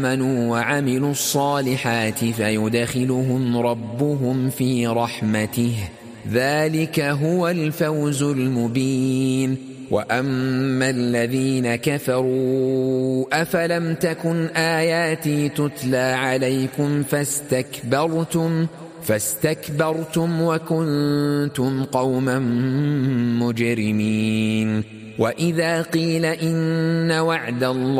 آمنوا وعملوا الصالحات فيدخلهم ربهم في رحمته ذلك هو الفوز المبين. وأما الذين كفروا أفلم تكن آياتي تتلى عليكم فاستكبرتم وكنتم قوما مجرمين. وإذا قيل إن وعد الله